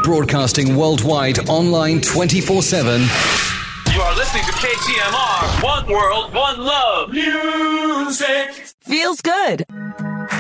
broadcasting worldwide, online 24/7. You are listening to KTMR. One world, one love. Music feels good.